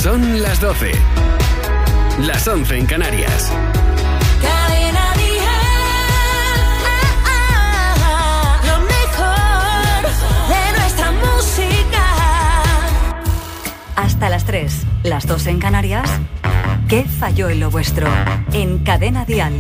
Son las 12. Las 11 en Canarias. Cadena Dial. Lo mejor de nuestra música. Hasta las 3, las 2 en Canarias. ¿Qué falló en lo vuestro? En Cadena Dial.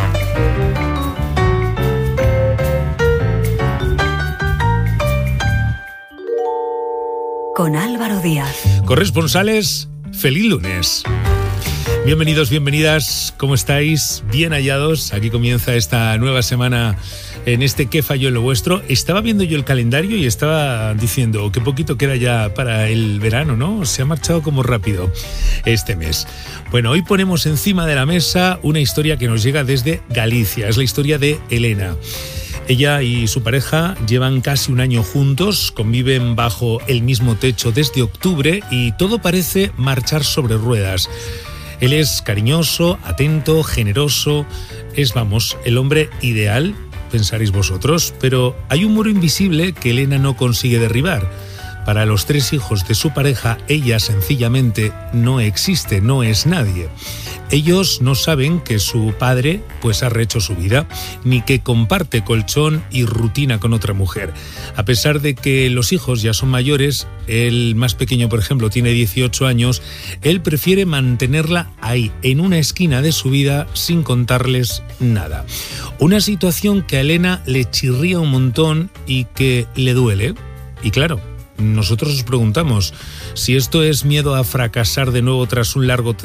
Con Álvaro Díaz. Corresponsales, feliz lunes. Bienvenidos, bienvenidas, ¿cómo estáis? Bien hallados, aquí comienza esta nueva semana en este ¿Qué falló en lo vuestro? Estaba viendo yo el calendario y estaba diciendo que poquito queda ya para el verano, ¿no? Se ha marchado como rápido este mes. Bueno, hoy ponemos encima de la mesa una historia que nos llega desde Galicia, es la historia de Elena. Ella y su pareja llevan casi un año juntos, conviven bajo el mismo techo desde octubre y todo parece marchar sobre ruedas. Él es cariñoso, atento, generoso, es, vamos, el hombre ideal, pensaréis vosotros, pero hay un muro invisible que Elena no consigue derribar. Para los 3 hijos de su pareja, ella sencillamente no existe, no es nadie. Ellos no saben que su padre pues ha rehecho su vida, ni que comparte colchón y rutina con otra mujer. A pesar de que los hijos ya son mayores, el más pequeño, por ejemplo, tiene 18 años, él prefiere mantenerla ahí, en una esquina de su vida, sin contarles nada. Una situación que a Elena le chirría un montón y que le duele. Y claro, nosotros os preguntamos si esto es miedo a fracasar de nuevo tras un largo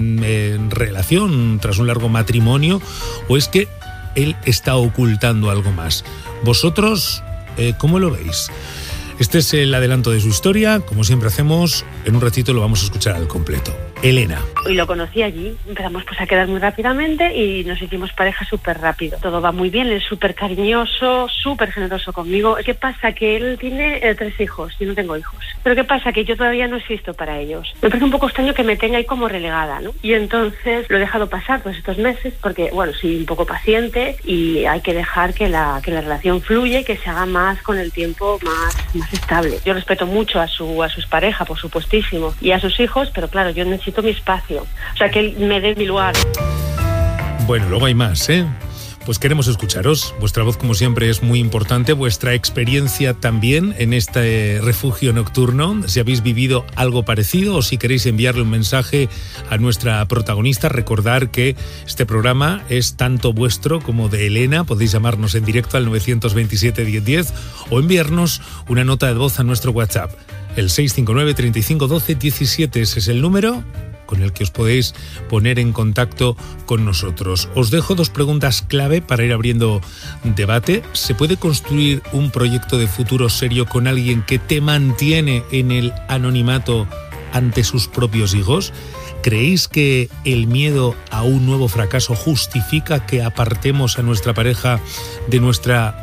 relación, tras un largo matrimonio, o es que él está ocultando algo más. ¿Vosotros cómo lo veis? Este es el adelanto de su historia, como siempre hacemos, en un ratito lo vamos a escuchar al completo. Elena. Y lo conocí allí, empezamos pues a quedar muy rápidamente y nos hicimos pareja súper rápido. Todo va muy bien, él es súper cariñoso, súper generoso conmigo. ¿Qué pasa? Que él tiene 3 hijos, yo no tengo hijos. Pero ¿qué pasa? Que yo todavía no existo para ellos. Me parece un poco extraño que me tenga ahí como relegada, ¿no? Y entonces lo he dejado pasar todos estos meses porque, bueno, soy un poco paciente y hay que dejar que la relación fluya y que se haga más con el tiempo más estable. Yo respeto mucho a sus parejas, por supuestísimo, y a sus hijos, pero claro, yo necesito mi espacio, o sea, que él me dé mi lugar. Bueno, luego hay más, ¿eh? Pues queremos escucharos. Vuestra voz, como siempre, es muy importante. Vuestra experiencia también en este refugio nocturno. Si habéis vivido algo parecido o si queréis enviarle un mensaje a nuestra protagonista, recordar que este programa es tanto vuestro como de Elena. Podéis llamarnos en directo al 927 1010 o enviarnos una nota de voz a nuestro WhatsApp. El 659 35 12 17. Ese es el número con el que os podéis poner en contacto con nosotros. Os dejo 2 preguntas clave para ir abriendo debate. ¿Se puede construir un proyecto de futuro serio con alguien que te mantiene en el anonimato ante sus propios hijos? ¿Creéis que el miedo a un nuevo fracaso justifica que apartemos a nuestra pareja de nuestra